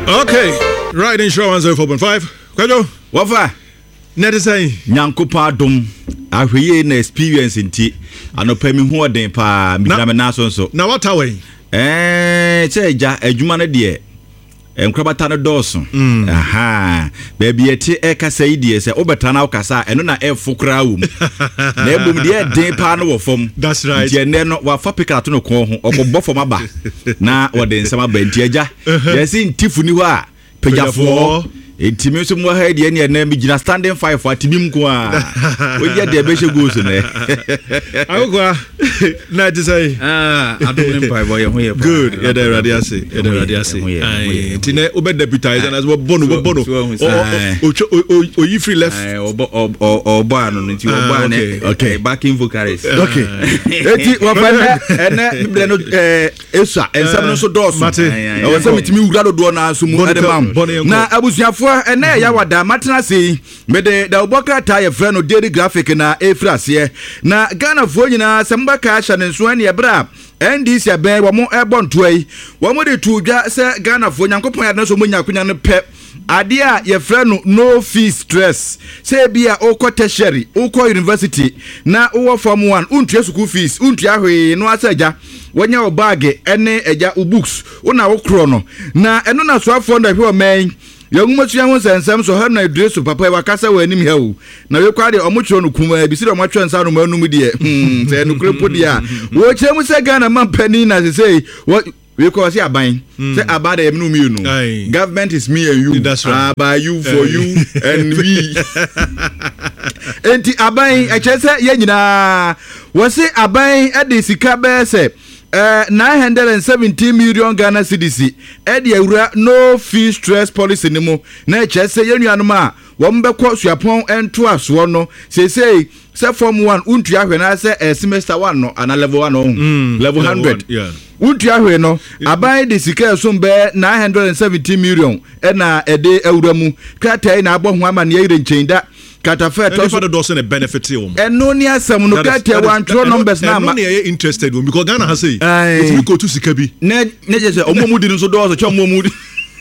Okay, right insurance 104.5. Kwajo, wafa net is saying Nyankopa dom ahweye na experience nti anopa mi ho den pa mi na me na so na what away cheja adwuma no de enkrabata no doso aha baby eti ekasa idie se obeta na okasa eno na efokra wum na ebom de den pa no wo fom. That's right. Nti ene no wa fa pika to no ko ho obobbo fom aba na wode nsama ba nti eja yesi ntifu ni ho a pejafo etimi so mo ha de ene na mi gina standing 5 atibim ko a oye de be shego so na agwa na to say adom pai boy ho ye good ya the radiasi tine obe deputize and as we bono o you free left obo anu nti obo ane okay backing vocalist okay eti wa fa ene biblia no esa ensam no so dos o se mitimi wura do na so mu edemam na abusuafo ene ya wada matena sei mede da oboka ta ye frɛ no daily graphic na efrase na Ghana fo nyina sembaka ahya ne so ane ebra NDC aben wo mo ebontoai wo mo de tuudwa se Ghana fo nyankopon ya na so mo nyakonya no pɛ ade a ye frɛ no no fee stress se bia okɔ tertiary okɔ university na wo form 1 untua school fees untua hwe no asaja wonya wo bag ene eja u books una wo kro no na eno na so afo na hwe o man yangumatu ho sensem so ha na adreso papa wa kasa wa anim ha o na we kwa de omotro no kuma bi si de omotro nsa no manum de se no krepo dia wo chemu se Ghana man pani na se say we call say aban say abada em no me no government is me and you. That's right. By you for you and we enti aban e che say ye nyina wo say aban e de sika be say 917 million Ghana cedis edi awura no fee stress policy ni mo na che say yenuanom a wo mbekọ suapon ento aso no say se form 1 untu ahwe na say semester 1 no ana level 1 no level 100 yeah untu ahwe no aban de sika so mbe 917 million na ede awura mu kratai na abọ ho ama na yire nchenda katafe to so the dozen a benefit you eno ni asem no kate wan tro numbers na ma no interested because Ghana has say it we go to sikabi ne je say omomudi no so do so chomomudi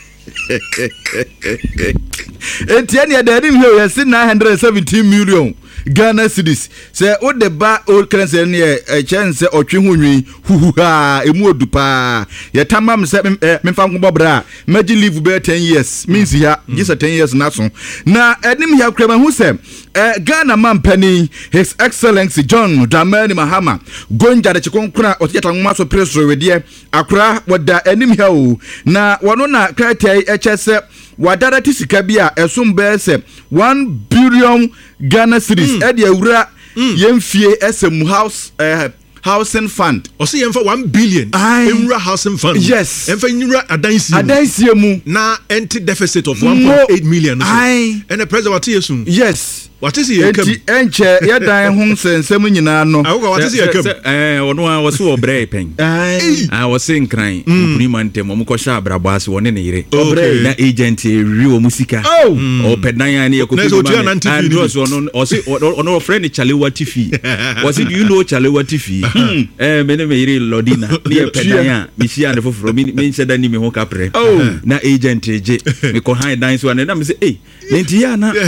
entiani ya dadim here yes 917 million Ghana cedis say o de ba o currency ne chance otwe honwi huhuha emu odupa ye tamam se memfa nko bra magi live be 10 years means ya just 10 years na so na enim ya krema hu se Ghana man pani His Excellency John Dramani Mahama gonja de chikonkuna otiyata ngoma so preso wedie akura wada enim ya o na wono na kratai echese wadara tisika bia esumbe se 1 billion Ghana cedis edi awura yemfie esem housing fund o say yemfa 1 billion emra housing fund yes emfa nyura adansi mu na anti deficit of 1.8 million so and the president what yesu yes what is he enche ye dan ho sensem nyina no what is he ono a wo so obrey pen wo se nkran prima ntem mo ko sha abrabo ase woni ne yire na agent ri o musika o pedan ya ne yakoko and was ono friend Chalewa TV was it you know Chalewa TV me yire lodina ne pedan ya mi sia ne foforo mi se dan ni me ho kapre na agent eje me ko han dan so na me say nenti ya na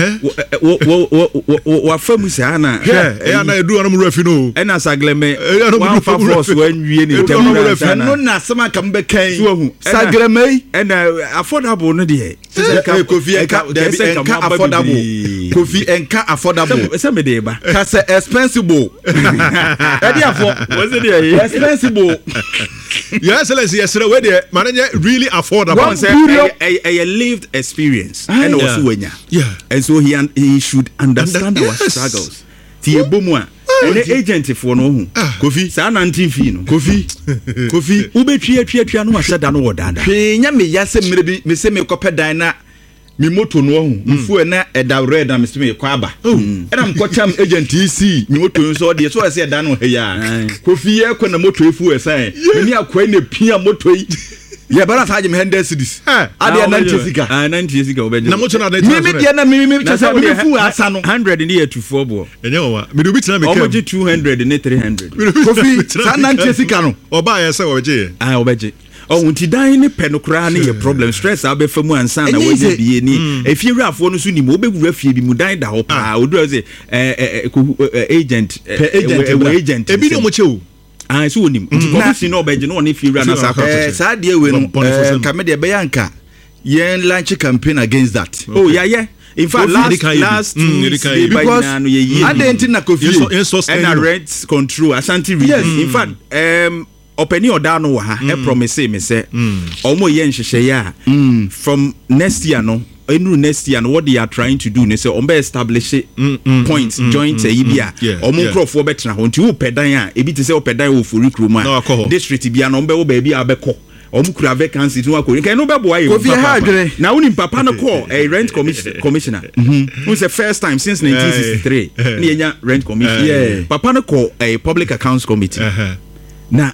wa famu sana na edu anum refi no ena sagleme one fa force wan wie ni temura no na sama kam be kan sagleme ena affordable no de Kofi enka affordable Kofi enka affordable se me de ba ka se expensive edi afo was it there expensive Your Excellency yesterday we dey manager really affordable a lived experience and also wenya and so he should understand our struggles ti ebomu a and agent for no hu Kofi sa 19 fee no Kofi ubetwa no waseda no wodada hwe nya me yase mire bi me se me kopedan na mi moto no hu mfu na eda red na me se me kwa aba era mkocham agent EC mi moto nso de so ese eda no heya Kofi ye kwa na moto efu esan me ni akwa na pia moto yi ye bara saje me 100 cedis ade 90 sika 90 sika obeje na moto na de mi de na mi chasa mi fu asa no 100 ni to 4 bo enye wa me do bitina me obeje 200 ni 300 Kofi sa 90 sika no oba ye se obeje obeje oh nti dan ne pɛ no kra ne ye problem stress abefa mu ansa na wo ye bie ni efie wrafo no so ni mo obewura fie bi mu dan da ho pa odu say agent ebi no mo chew so onim nti policy no obeje no ne fie wura na saa de we no ka me de be yanka yen launch campaign against that. Oh yeah. In fact, last because identity Kofi and rent control Ashanti region. In fact, Openi Odano ha promise me say omo yen hwehwe from next year no next year what they are trying to do they say ombe establish points joint ibia omo crofo betena ho nti wo pedan a ebi te say opedan wo fori kroma district bia no ombe wo ba bia abekọ omukura vacancy to akọ nke no bebo aye na woni papa no call a rent commissioner who's the first time since 1963 ni enya rent commissioner papa no call a public accounts committee na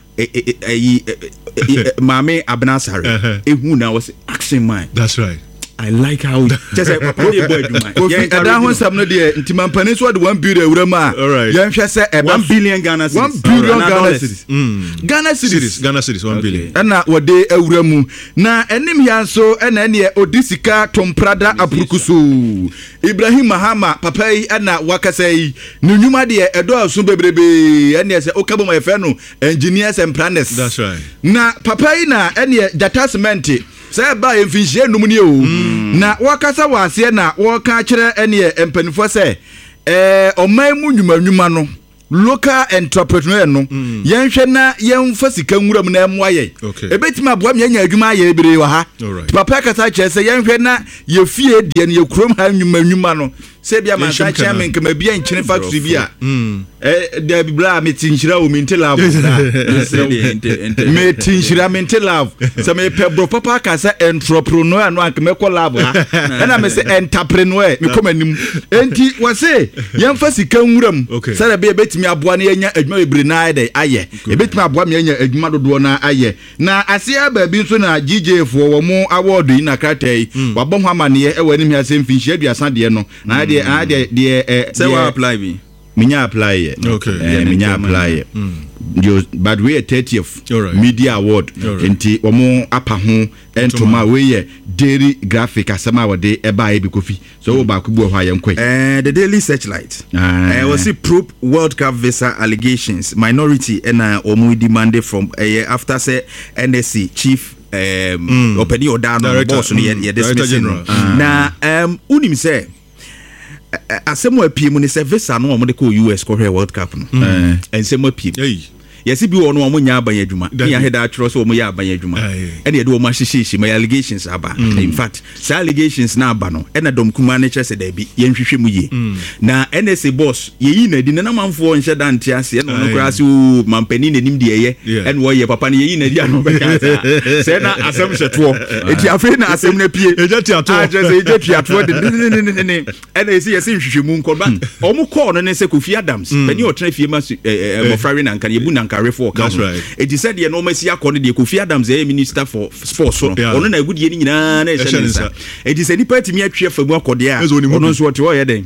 mame Abnasare ehu na was action man. That's right. I like how just like papa dey boy do man. Yeah, that one some no dey nti mampani so de 1 billion eurama. Yen hwe say 1 billion Ghana cedis. 1 billion Ghana cedis. Ghana cedis 1 billion. Na wode awuramu na enim ya so na ne odisika tomprada aprukusu. Ibrahim Mahama papa yi na wakasai nunwuma de edo aso bebrebe na say okabo my friend no engineers and planners. That's right. Na papa yi na data cement say ba emfinhie num ni o na wakasa wase na waka kire ene empanifo say oman mu nwuma no local entrepreneur no yenhwe na yemfa sika nwuram na emo aye ebetima aboa me anya adwuma aye ebere wa ha papa kasa kire say yenhwe na yefie de ne yekrom ha nwuma no se bia man sa chairman kama bia nkyene factory bia da bibla metinhira o mentelab metinhira mentelab se me pebro papa kasa entrepreneur no anka me collab ha na me se entrepreneur me komanim enti wase yemfa sika nwuram se bia betimi aboa na yenya adwuma ebire na aye ebetimi aboa me yenya adwuma dodo na aye na asia ba bi nso na GJ fo wo mu award yi na kratai wabɔ ho amane e wani mi asem finhia aduasa de no na say we apply me minya apply minya apply but we 30th media award enti omo apa ho entoma we daily graphic asema wode eba e bi Kofi so wo ba ku bu ho ayenkoi the Daily Searchlight was see probe World Cup visa allegations minority and omo demanded from after say NSC chief Openi Odano boss no ye dismissing na unim say asemo apie mu ne se visa no mo de ko US ko World Cup no ensemo apie yesi bi wo no mo nya aban adwuma ya heda atro so mo ya aban adwuma e de wo ma hyehyehye my allegations aba in fact say allegations na aba no e na dom kuma ne kyerse da bi ye nhwehwe mu ye na NSA boss ye yi na di na manfo nhye dante ase e no kra se o mampani na nim de ye e no ye papa ne ye yi na di ano be ka say na asem hyeto enti afi na asem na pie ejati ato ejati ato de e na esi ye se nhwehwe mu nkɔ ba o mu call no ne se Kofi Adams pani o tena fie ma mo frari na nkan ye bu na Careful, that's right. It is said the enormous according to Kofi Adams, the minister for sports. On a good year, it is any party me a chair for work or the air. Knows what you are then.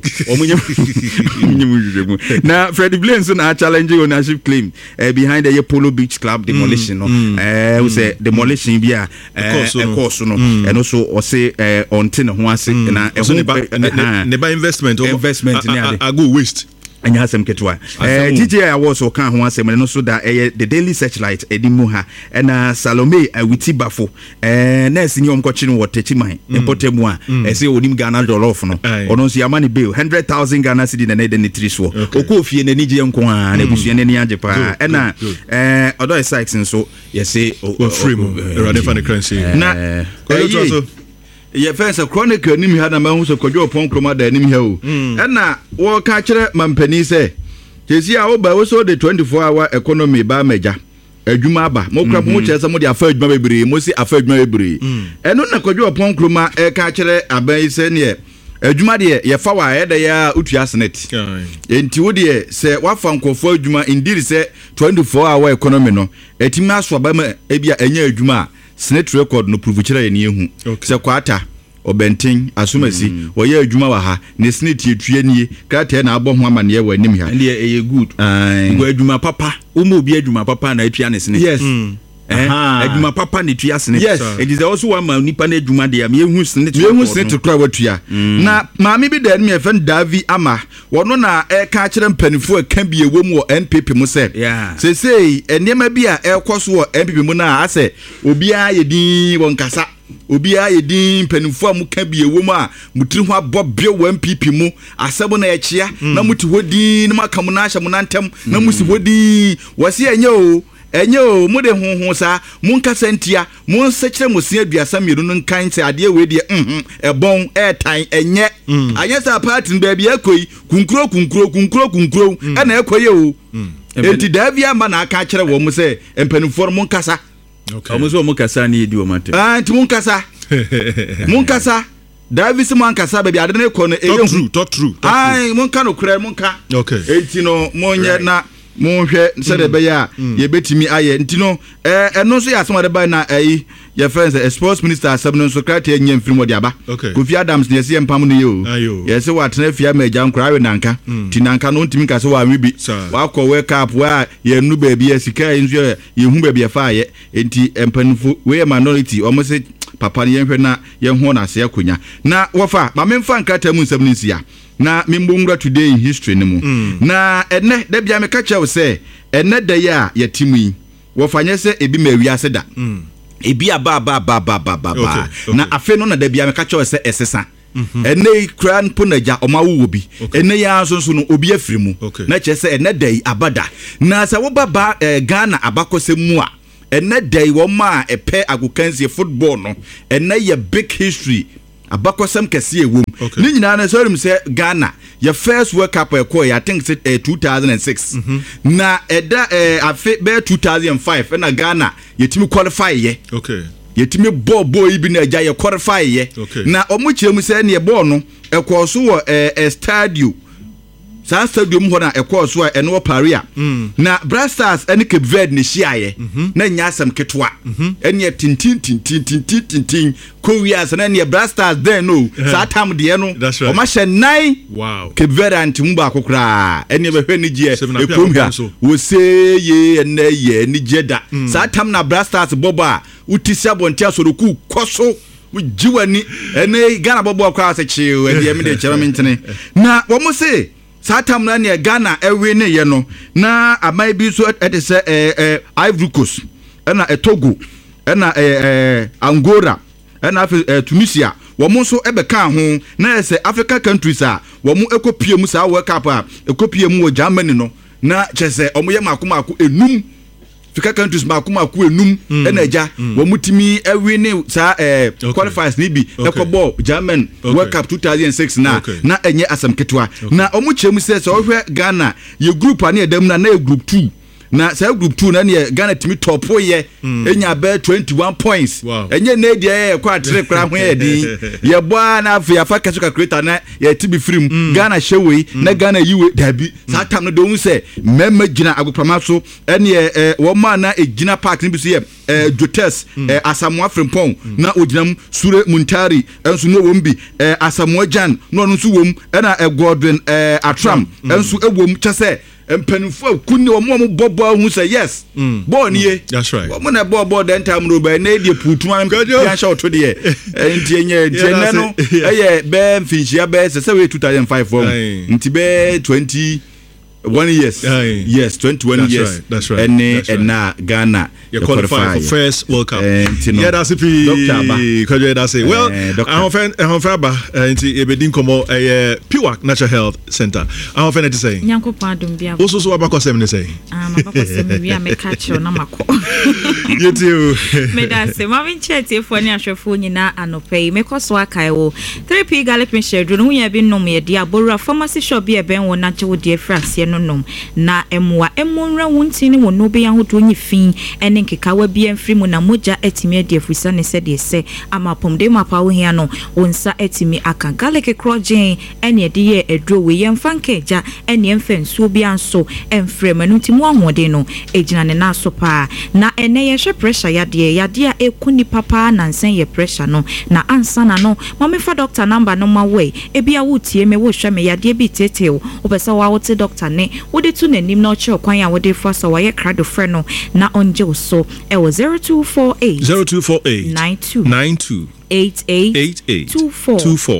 Now, Freddie Blinson are challenging ownership claim behind the Polo Beach Club demolition. We say demolition via a course, and also or say on tin of one never investment I go waste. And hasem ketwa DJ awards o kan ho asem no so da the Daily Searchlight edimu ha na Salome Awiti Bafo na sini omkochi no wotechiman impotemu a say onim Ghana jollof no ono so yamani bill 100,000 Ghana cedi na ne tiri so okofie na nije nko a na busue ne age pa na odo Sykes nso yesi free mo erade fan the currency na ye first chronicle nim ha na mahu so kwadwo pon kroma da nim ha o na wo ka kire mampani se tesi a wo ba wo so the 24-hour economy ba meja adwuma ba mo kra mo kire se mo de afa adwuma bebre mo si afa adwuma bebre eno na kwadwo pon kroma ka kire aban se ne adwuma de ye fa wa ye da ya utua senet enti wo de se wafa nkofo adwuma indeed se 24-hour economy no etimi aso ba ma ebia enya adwuma Senate record no prove kira ye ne ehu se kwata obenten asumasi wo ye adwuma wa ha ne Senate etue nie krata na abɔ ho amane ye wa nim ha and ye good go adwuma papa wo mo bi adwuma papa na etua ne Senate yes adwuma papa ne tua sene it is also one man nipa na adwuma de am yehu sene to kra watua na maame bi da me efen Davi ama wono na ka kire mpanifo aka bi ewo mu NPP mu se sei enema bi a ekoso wo NPP mu na ase obi a yedin won kasa obi a yedin mpanifo a mu ka bi ewo mu a mutiri ho abobbe wo NPP mu asebo na echia na muti hodin na makamu na ahya mu nantem na musi hodin wose enye o mu de honhon sa mu nkasa ntia mu nsechire mu se aduasa miru no nkan se ade we de ebon airtime enye anyesa party ba bia koi kunkuro na ekoye o enti Davi ama na aka kire wo mu se empanifo mu nkasa omo so mu kasa na edi o mate enti mu nkasa Davi se mu nkasa ba bia ade na eko no talk true mu nka no kura mu nka enti no mo nye na monhwe sede be ya ye betimi aye ntino eno so ya asomade ba na ye friends sports minister asabno so krate enya mfiri mo de aba Kofi Adams ne se empam no yo ye se watena fia ma agya nkra we nanka tinanka no ntimi ka se wa mebi wa ko wake up wa ye nu ba bia sika nso ye hu ba bia fa ye enti empanfo we minority o mo se papa ye hwe na ye ho na se akonya na wofa ma memfa nkata mu nsam nsia na mimbungra today in history ne mu na ene da bia me ka chew se ene da ya yatimi wo fanye se ebi ma wiase da ebi aba na afe no na da bia me ka chew se esesa ene kran ponaja omawo bi ene ya so no obi afiri mu na che se ene da abada na se wo baba Ghana abakose mu a ene da wo ma epe agokansie football no ene ye big history abakosam kese ewom ni nyina na so rim se Ghana your first World Cup I think 2006 na eda afi be 2005 na Ghana yetimi qualify ye yetimi boy ibi na agya ye qualify ye na omuchiremu se ne ball no ekoso wo stadio sa stadium ho na ekoso a eno paria na Blasters ene Cape Verde ne shiaye na nyasam ketwa ene tintin Korea na ne Blasters then no sa tam de no o ma hye nine Cape Verde anti ba kokra ene be hwe ni je ekomia wo se ye ene ye ni jeda sa tam na Blasters boba utisia bontia soroku koso jiwani ene Ghana bobo akwa se chiwe ene me de chero mentene na wo mo se Satam na ne Ghana ewe ne ye no na amai bi so etese Ivory Coast na Togo na Angola na Tunisia wo mo so ebeka ho na ese African countries a wo mo ekopie mu sa World Cup a ekopie mu wo Germany no na chese omo ye makomako enum African countries makomako enum na eja wo mutimi ewe ne sa qualifiers ni bi ekobo German World Cup 2006 na enye asam ketwa na omu chemu se ohwe Ghana ye group ani edam na group 2 na say group 2 na ne Ghana timi top ye enya be 21 points enye na dia kwa atre kra ho ye din ye boa na afa kesuka creator na ye tibi film Ghana shewe na Ghana yiwe dabi sa tam no do se mema gina agopama so ene wo ma na egina park ni bi so ye Jotes Asamoah Frimpong na oginam Sure Muntari enso no wom bi Asamoah Jan no no so wom na Godwin Atram enso ewom chese empanifo kunni omo bobo hu say yes born ye that's right omo na bobo den time ro ba na dey putuma ya show to dey enti enye enti no be finchia be se 2005 form enti be 21 years yes 21 years that's right and na Ghana you qualify for first World Cup yeah that's it Dr. that's it well our friend ba enti ebedin komo Pure Natural Health Center our friend it say nyankopa adom bia oso so abakosem ne say abakosem bia me catch na mako you too me da say ma vin chat efo ni ahwefo nyina anopai me koso akai wo 3p garlic mixture do no ya bi nom ye dia borura pharmacy shop bia ben wo na che wo dia frase nom na emwa emonra wuntini wo no be yahodo nyi fin ene nkekawa bia mfiri mu na moja etimi ade afisa ne se de se amapom de mapa wo hia no wonsa etimi aka garlic crogen ene de ye edro we yemfa nkeja ene emfa nsuo bia nso emfrem anu timu ahode no ejina ne na so pa na ene ye hwe pressure yade a ekuni papa na nsen ye pressure no na ansa na no mamefa doctor number no ma we ebia wotie me wo hwe me yade bi tetew obesa wa wote doctor kane wode to nanim na oche okwan ya wode fa so waye krado frɛ no na onje so e wo 0248 92 88 24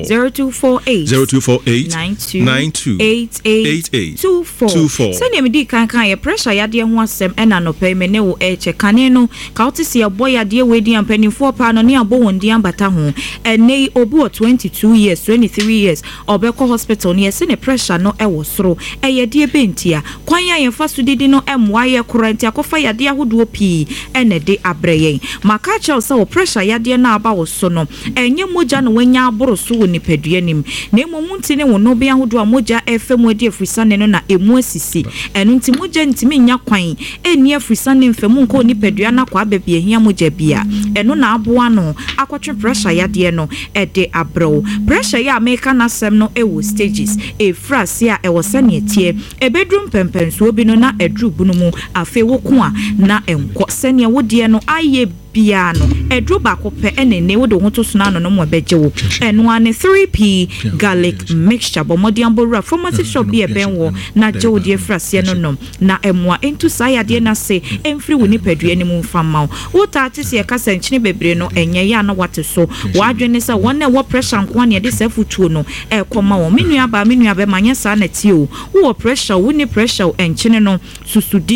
sɛnea medi kan yɛ pressure yadeɛ ho asɛm ɛna nɔpɛ me ne wo ɛkyɛ kane no ka wote sɛ yɛbɔ yadeɛ wedi ampanimfoɔ paa no ne abɔ wɔn di ambata ho ɛnɛ obi wɔ 22 years 23 years ɔbɛkɔ hospital no yɛsɛ ne pressure no ɛwɔ soro ɛyɛ deɛ bɛntia kwan yɛ yɛmfa so didi no ɛmmoa yɛ kora nti akɔfa yadeɛ ahodoɔ pii ɛna de abrɛ yɛn maka kyɛw sɛ wo pressure yadeɛ no aba wo so no enye moja no wanya aboro so wo nipadua nim na emu ntine wo no bia hodo a moja efe mu adi afrisane no na emu asisi enu nti moja ntimi nya kwan eni afrisane mfemu nko nipadua na kwa ababia hia moja bia enu na aboa no akotwe pressure yade no ede abro pressure ya America na sem no ewo stages frase a ewo sane etie ebedrum pempenso obi no na edru bunu mu afe wo ko a na enko sane wodie no aye piano edro bako pe enene wo de ho to sona no mo beje wo eno ane 3p garlic mixture bomodian borura pharmacy shop bi ebenwo na je wo de frase no nom na emwa into sayade na se emfiri wo nipadua ni mu mfama wo ta ate se ka sanchine bebre no enye ya na wate so wo adwene se won wo pressure nko na de se futuo no ekoma wo menua ba manya sa na tie o wo pressure wo ni pressure enchine no susudi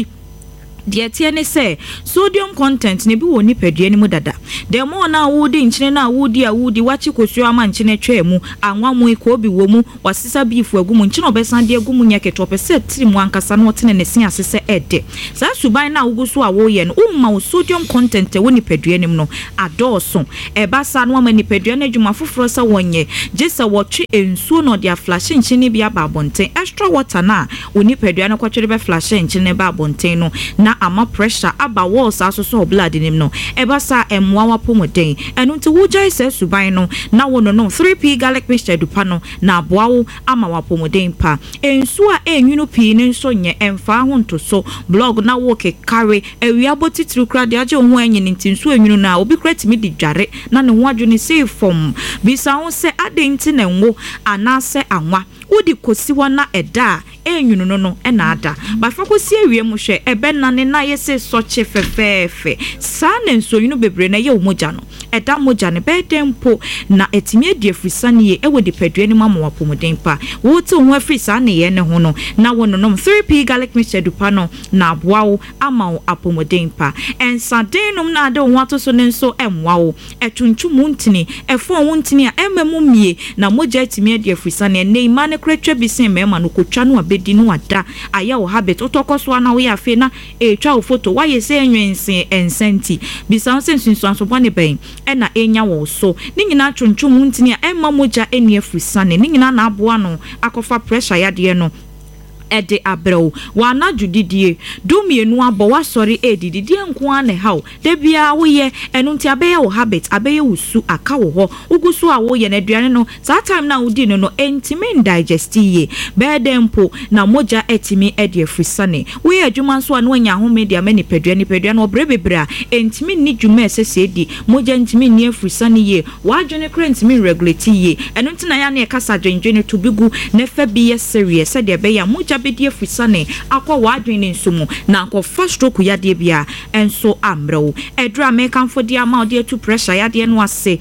die tie ne se sodium content ne bi wo ni padua ni mu dada de mo na wudi nchine na wudi wachi kosuo ama nchine twa mu anwa mu ko bi wo mu wasisa bifu agu mu nchine obesan de agu mu nya keto pese tiri mu ankasa no tene ne sin asese ede sa suban na wuguso a wo ye no umma wo sodium content wo ni padua ni mu no adoso eba sa no ama ni padua na adwuma foforo sa wonye jesa wotwe ensuo no de flash nchine bi aba abonten extra water na wo ni padua na kwatwere be flash nchine ba abonten no na ama pressure aba walls aso blood nim no eba sa emwa wapomoden enu nti wujai se suban no na wono no 3p garlic mixture dupa no na aboawo ama wapomoden pa ensu a enwunu pii ne nso nye emfa ho nto so blog na wo ke carry ewia botitru kra de age ho anyin nti nsu enwunu na obi kra timi di dware na ne ho adwene sei fom bisa ho se ade nti na nwo anase anwa udi kosiwa na eda enwunu no na ada ba fa kosi ewie mu hwe ebe na ne na yese soche fefefe sa ne nso yunu bebre na ye omoja no eda moja ne bedempo na etimi edi afrisane ye ewo de padua ni mama wapomoden pa wo te ho afrisane ye ne ho no na wono no 3p garlic mixture dupa no na aboawo ama apomoden pa ensaden nom na ade ho ato so ne nso emwawo etuntumu ntini efo wo ntini a ememu mie na moja etimi edi afrisane ne imane kretwa bisen mema no kotwa no abedi no ada aya wo habit otokoso na wo ya fe na etwa wo photo wa ye se enwense ensenti bisa sensu so bone ben na enya wo so ni nyina twontwom ntini a emma moja eni afrisane ni nyina na aboa no akofa pressure yade no ede abrew wana judidie dumienu abo wasori edididie nko ane haw de bia wo ye enu nti abeye wo habit abeye wusu aka wo ho ugusu a wo ye na aduane no that time na udi no no entimi digesti bedempo na moja etimi ede afrisane wo ye adwuma so anu anya ho media mani pedua no brebebra entimi ni dwuma esese di moja entimi ni afrisane ye wadwene kra entimi regulate ye enu nti na ya na kasa dwenjene to bigu na fa bi ye serious e de be ya moja bedie frisane akwa wadwene nsumu na akwa first stroke yade bia enso amro edra American for dia ma de to pressure yade no ase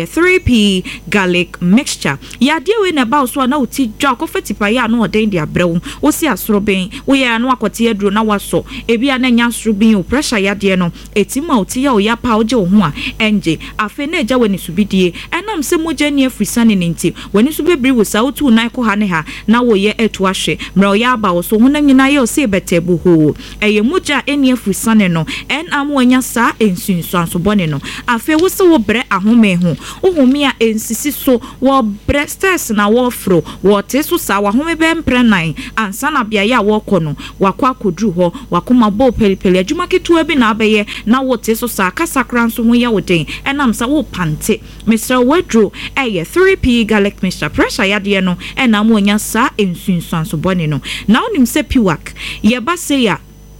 3p garlic mixture yade we na ba so na uti dwa akwa fetipa ya no oden dia brew wo si asoroben wo ya no akwate aduro na waso ebia na nya asorobin o pressure yade no etima uti ya o ya pa oje ho a enje afe na eja wani subidie enam se moja ni frisane ninti wani subebri wo sa otu na ko ha ne ha na wo ye etu ahwe mra ya ba so hona nyina ye o se betebu ho eye moja eni afrisane no en amwanya sa ensunsu ansobone no afe wo se wo bre ahome ho ohome a ensisi so wo breasters na wo fro wo te so sa wa home be mprenan ansa na bia ya wo kono wakwa kodru ho wakoma bo pelipeli adwuma ketua bi na abeye na wo te so sa kasakra nso ho ye wo den enam sa wo pante Mr. Wedro 3p garlic mixture pressure yade no en amwanya sa ensunsu ansobone no now nim se piwak ye ba se ya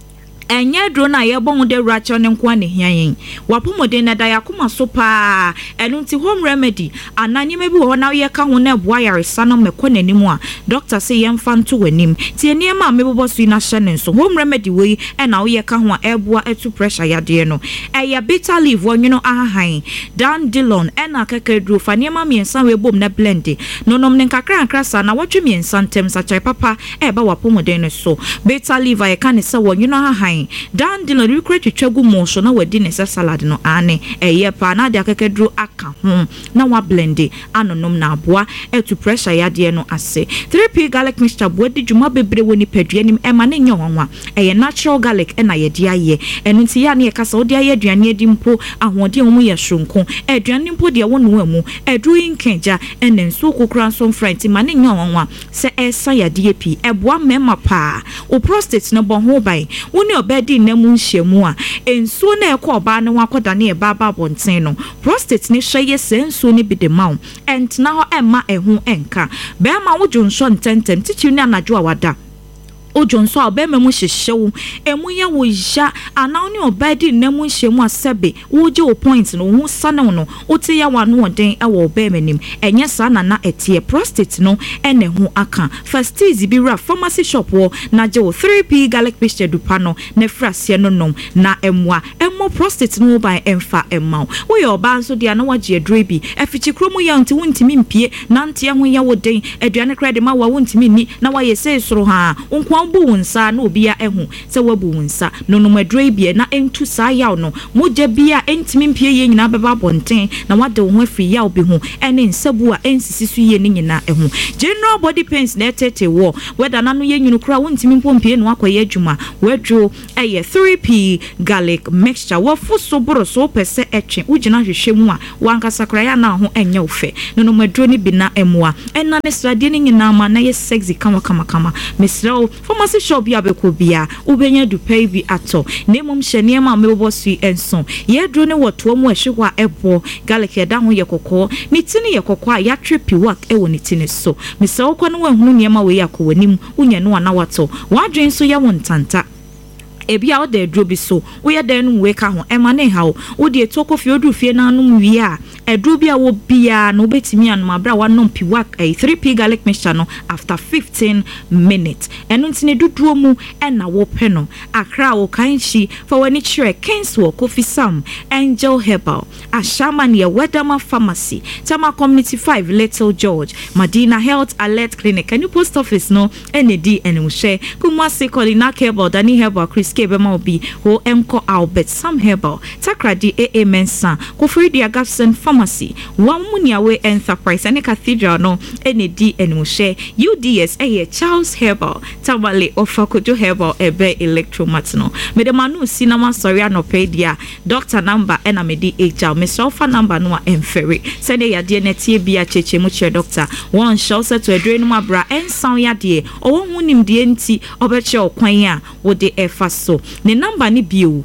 enye dro na ye bon de racho ne nko ne hian wapomode na da yakoma so pa enu nti home remedy ananyeme bi ho na ye ka ho na boa yaresa no mekọ nanim a doctor say yemfa nto wanim ti eniema mebobo so na hye so home remedy we e na wo ye ka ho a eboa etu pressure yade no eya bitter leaf wonweno ahan dandelion e na kakadru fa niema miensa we bom na blend no nom ne kakra nkrasa na wotwe miensa ntem sachai papa e ba wapomode no so bitter leaf ay ka ne se wonweno ahan dandelion we create twegu mo so na wadi ne salad no ane eye pa na de kakadru aka ho na wa blend anonom na aboa etu pressure yade no ase 3p garlic mixture bodi djuma bebre woni paduanim e ma ne nyonwa eye natural garlic e na yede aye enu nti ya na ye kasa odi aye aduane edi mpo ahode omu ye shonko aduane mpo de wono amu edru inkenja ene nso kokura so front ma ne nyonwa se esa yade epi eboa mema pa o prostate no bon ho ban woni obedi namu nhyiamu a enso na ekọ oba ne wakoda ne baba bonten no prostate ne hweye senso ne bidemaw entna ho emma ehu enka be ma wo jonso ntentem tichi ni anajo awada ojonso obema mu hyehyew emu ya wo ya anaw ne obadi namu hyemu asebe wo je o point no hu sane no ote ya wano oden e wo obema nim enye sa na etie prostate no ene hu aka first is bi ra pharmacy shop wo na je wo 3p garlic paste dupa no na frase no nom na emwa emo prostate no by emfa emma wo ye oba nso dia na waje adure bi efichi kromu ya nti wuntimi mpie na nte hu ya wo den aduane credit ma wa wuntimi ni na wa ye sei soro ha bu wonsa na obi ya ehu se wabu wonsa no no madre bia na entu sa yaw no moja bia entimi mpie ye nyina beba bonten na wade ho afri yaw bi hu ene nsabu a ensisisu ye ni nyina ehu general body pains na etete wo weda na no ye nyunu kura wontimi mpie no akoye adwuma wadwo eye 3p garlic mixture wo fuso boro so pese etwe ugina hwehwemu a wankasa kura ya na ho enye ofe no no madro ni bi na emwa enna ne srade ni nyina ma na ye sexy kama mesrawo pharmacy shop ya bekobia ubenya dupai bi ato nemom hyene ma mebobo sui enso ye dro ne woto mu ehwehwa ebo garlic ya da ho ye kokko ni tini ye kokko a ya trepi work e woni tini so mesrawo kwa no wahunu niema we yakowanim unya no na wato wadwen so ya wontanta ebia o de dro bi so wo ye den we ka ho emane hawo wo de tokofie odu fie na anu wi a edro bia wo bia no betimi anu abra wa no pi wak 3p garlic mixture no after 15 minutes enu ntine duduo mu ena wo pe no akra wo kanchi for wani chere Kingswell Coffee Sam Angel Herbal Ashama near Wedama Pharmacy Tama Community 5 Little George Madina Health Alert Clinic and post office no ND and Ushe Kumasi Kolina Herbal Dani Herbal Chris Kebema Obi Ho Emko Albert Sam Herbal Takradi AA Mensa Kofridi Agafson Pharmacy Wamuniawe Enterprise and Cathedral no ND and Ushe UDS Charles Herbal Tamale Ofakojo Herbal Ebe Electromatino Medemanu Cinema Soria no pedia doctor number ena medi HR Mr. number no emferi send ya de netie bia cheche mu che doctor one show set to adre no mabra ensan ya de o hunim de enti obeche okwan a wo de efa so ne number ni bio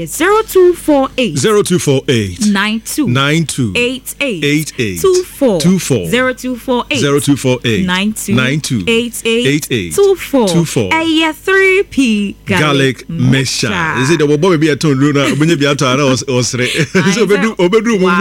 0248 92 88 24 92 88 24 3p garlic mixture is it the boy be a ton runa obenye bi ato ara osre so obedu mu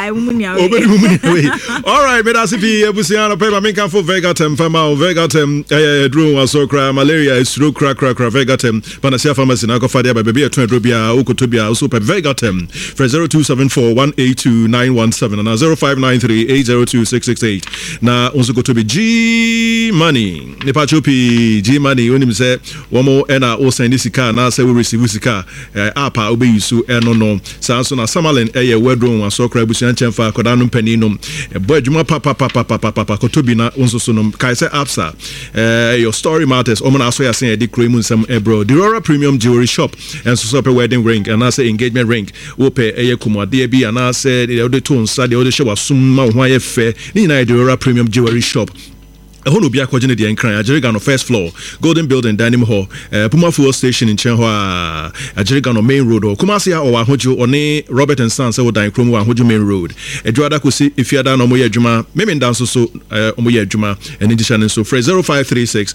all right me that's be ebusiana paper me can for Vegatem fama Vegatem drum aso kra malaria isro kra Vegatem panasia pharmacy na ko fadia ba be ato adrobia ukotobia so pe Vegatem for 0274182917 na 0593802668 na onso kotobi G money ne pachopi G money onim se womo ena o send sika na se we receive sika apa obeyusu eno no sanso na Samalin eye wedron asokra busian chemfa akoda no pani no bo adwuma papa kotobi na onso no kai se apsa your story matters omana aso ya sen edi kroimu nsam ebro the Aurora Premium Jewelry Shop enso so pe wedding ring and I say engagement ring wo pe eye kumade bi and I say the other tone sa the other show asum ma ho aye fe ni na the Aurora Premium Jewelry Shop ɛhɔ no bi akɔgye ne deɛ nkran Ajeriga no first floor Golden Building Dining Hall Puma Fuel Station in Chenhua Ajeriga no main road Kumasi a ɔwɔ ahojo ɔne Robert and Sons ɛwɔ dan krom wɔ ahojo main road Edwada kosi ifiada no ɔmo yɛ adwuma meme dan so ɔmo yɛ adwuma ɛne ntisha ne so frɛ 0536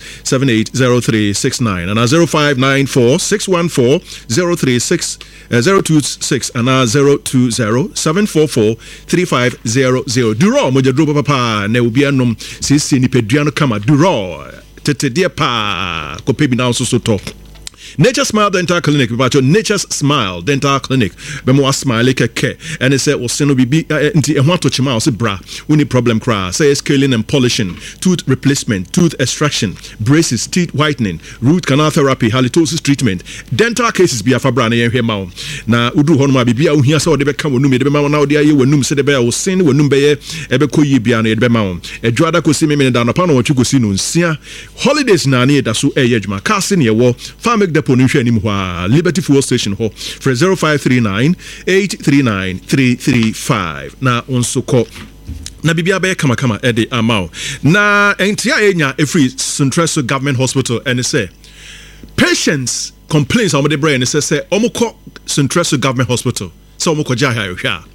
780369 and 0594 614 026 and 020 744 3500 Duro mo jadro papa na obi anom sisi nipadua no kama Duro tete de pa ko pebi na so to Nature's Smile Dental Clinic about your Nature's Smile Dental Clinic bemo smile keke and it say oseno bibi nti ehwa to chima o bra uni problem cra say scaling and polishing tooth replacement tooth extraction braces teeth whitening root canal therapy halitosis treatment dental cases bi afabra na yenhwe ma na udu ho no ma bibi a ohia say o de be ka wonum de be ma na o de aye wonum se de be o sin wonum be ye ebe koyi bia na de be ma edwada kosi me da no pa na o twikosi no nsia holidays na na da so ejuma kasi ne wo farm Liberty Fuel Station ho for 0539 839 335 na onsoko na bibia be kama ede amao na entia enya every Central Government Hospital and say patients complaints on the brain say omukọ Central Government Hospital so omukọ jaha hwa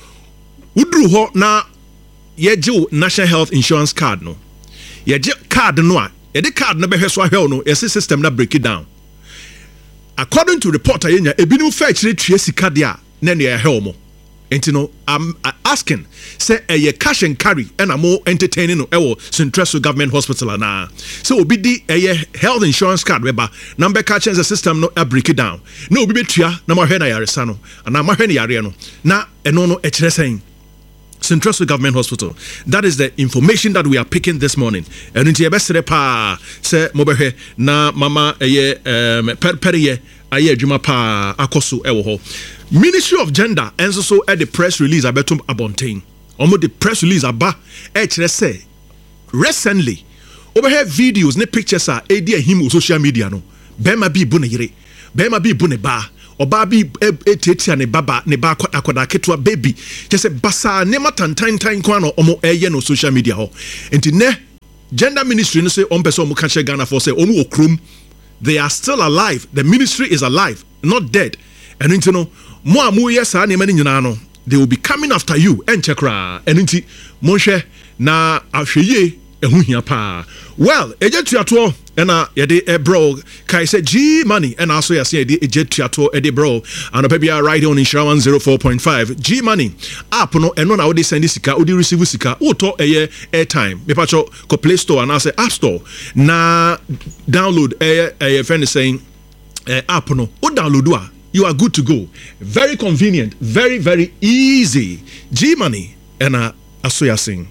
udru ho na yeje National Health Insurance card no yeje card no a yede card na be hweso ahwe no yesi system na break it down. According to reporter yenya ebinum fa chire tue sika de a na ne ehel enti no I'm asking say eye cash and carry and am entertaining no ewo Central Government Hospital na so obi di eye health insurance card weba number catch the system no break it down na obi betua na ma hwe na yaresa no na ma hwe na yare no na eno no e kire sen Central Government Hospital. That is the information that we are picking this morning. And into your best pa say mobehe na mama eye periye aye adwuma pa akoso ewo ho. Ministry of Gender and so at the press release abetum abontain. Omo the press release aba e kire say recently obehe videos ne pictures are edi him social media no. Bema bi bu ne yire. Bema bi bu ne ba. Oba bi etetia ne baba ne ba akoda ketwa baby just say basa ne matantan kwa no omo eye no social media ho enti ne gender ministry no say on person omo kanche Ghana for say omo okrum they are still alive the ministry is alive not dead and enti no mo amu yesa ne mani nyina no they will be coming after you enchekra and enti mo hwe na ahweye ehu hia pa well ejetuato ena yede bro kai say G money and also ya say ejetuato bro and opebia right on insurance 104.5 G money app no eno na we send sika we receive sika uto airtime me pacho ko Play Store and also App Store na download friend is saying app no o download you are good to go very convenient very very easy G money and asoya sing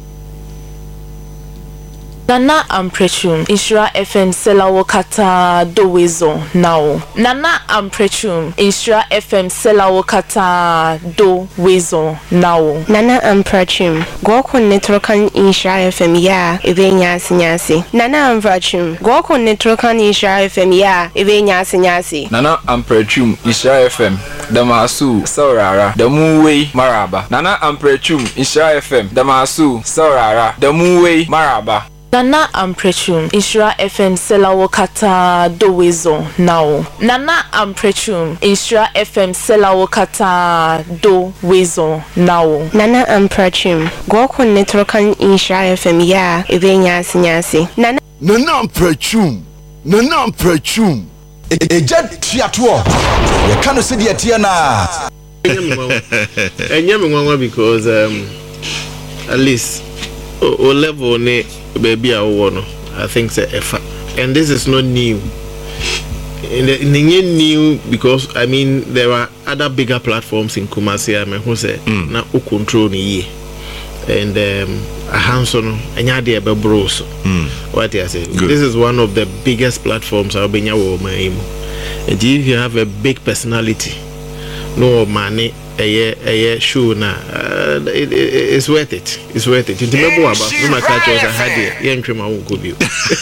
Nana Amprechum Insura FM Selawo Kata Dowezo now. Nana Amprechum Insura FM Selawo Kata Dowezo now. Nana Amprechum Goko Netrokan Insura FM ya Evenya Sinyasi. Nana Amprechum Goko Netrokan Insura FM ya Evenya Sinyasi. Nana Amprechum Insura FM Damasu Saurara Damuwe Maraba. Nana Amprechum Insura FM Damasu Saurara Damuwe Maraba. Nana Amprechum Insura FM Selawo Kata Dowezo now. Nana Amprechum Insura FM Selawo Kata Dowezo now. Nana Amprechum Goko Netrokan Insura FM ya Evenya Sinyasi. Nana Amprechum Ejet Tiatua you can't see the Tiana because at least o level ne baby no I think say efa and this is not new new because I mean there are other bigger platforms in Kumasi who say na o control ni and a hands-on enya de be bros what I say this is one of the biggest platforms I'll be nyawo and if you have a big personality no money a show na it's worth it. It's worth it. Into me boa ba no my catch us a hade ye ntwe ma won ko bio.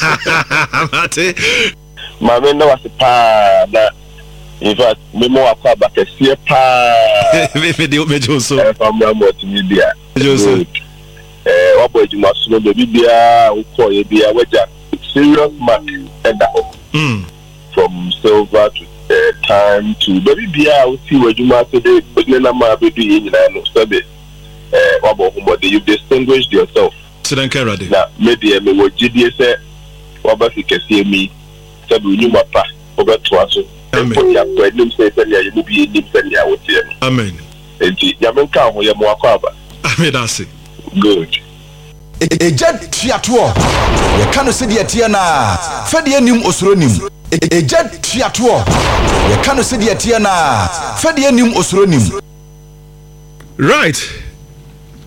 Ma me no was pa na in fact me mo akwa ba kese pa me de me joso from multimedia joso wabo adwuma so no be bia ukọ ye bia waja serious mark and from silver to time to baby bia uti adwuma so de na ma be do yin na no so be wabo humode you distinguished yourself sidanka rade na media me wo gidie se waba fikese mi sabe unyuma pa obeto aso amen ya ko enim se se ya mu bi enim se ya wotie no amen enti ya menka ho ya mo akwa amen that's it good eja tiato ye kanu se de tie na fa de enim osoro nim eja tiato ye kanu se de tie na fa de enim osoro nim right